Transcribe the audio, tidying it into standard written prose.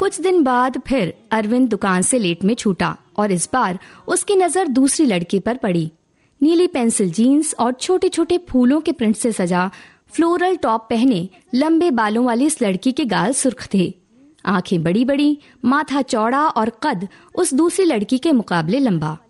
कुछ दिन बाद फिर अरविंद दुकान से लेट में छूटा और इस बार उसकी नजर दूसरी लड़की पर पड़ी। नीली पेंसिल जीन्स और छोटे छोटे फूलों के प्रिंट से सजा फ्लोरल टॉप पहने लंबे बालों वाली इस लड़की के गाल सुर्ख थे। आंखें बड़ी बड़ी, माथा चौड़ा और कद उस दूसरी लड़की के मुकाबले लंबा।